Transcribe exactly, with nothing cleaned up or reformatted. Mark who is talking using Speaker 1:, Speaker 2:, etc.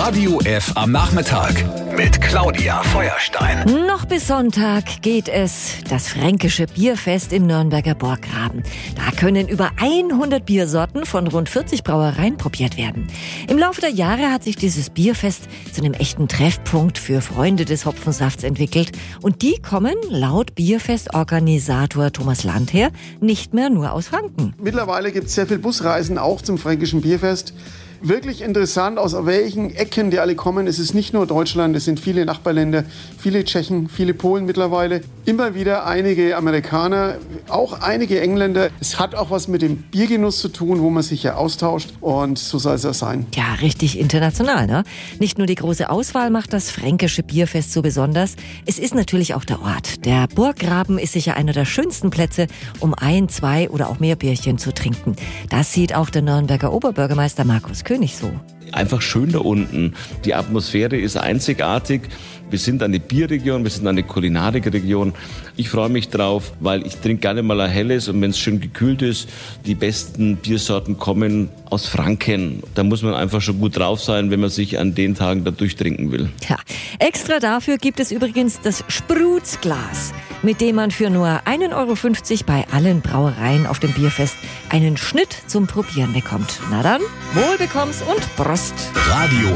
Speaker 1: Radio F am Nachmittag mit Claudia Feuerstein.
Speaker 2: Noch bis Sonntag geht es, das fränkische Bierfest im Nürnberger Burggraben. Da können über hundert Biersorten von rund vierzig Brauereien probiert werden. Im Laufe der Jahre hat sich dieses Bierfest zu einem echten Treffpunkt für Freunde des Hopfensafts entwickelt. Und die kommen laut Bierfestorganisator Thomas Landherr nicht mehr nur aus Franken.
Speaker 3: Mittlerweile gibt es sehr viel Busreisen auch zum fränkischen Bierfest. Wirklich interessant, aus welchen Ecken die alle kommen. Es ist nicht nur Deutschland, es sind viele Nachbarländer, viele Tschechen, viele Polen mittlerweile. Immer wieder einige Amerikaner, auch einige Engländer. Es hat auch was mit dem Biergenuss zu tun, wo man sich ja austauscht. Und so soll es auch sein.
Speaker 2: Ja, richtig international, ne? Nicht nur die große Auswahl macht das fränkische Bierfest so besonders. Es ist natürlich auch der Ort. Der Burggraben ist sicher einer der schönsten Plätze, um ein, zwei oder auch mehr Bierchen zu trinken. Das sieht auch der Nürnberger Oberbürgermeister Markus König so.
Speaker 4: Einfach schön da unten. Die Atmosphäre ist einzigartig. Wir sind eine Bierregion, wir sind eine Kulinarikregion. Ich freue mich drauf, weil ich trinke gerne mal ein helles und wenn es schön gekühlt ist, die besten Biersorten kommen aus Franken. Da muss man einfach schon gut drauf sein, wenn man sich an den Tagen da durchtrinken will.
Speaker 2: Ja, extra dafür gibt es übrigens das Sprutzglas, mit dem man für nur ein Euro fünfzig bei allen Brauereien auf dem Bierfest einen Schnitt zum Probieren bekommt. Na dann, Wohlbekomm's und Prost!
Speaker 1: Radio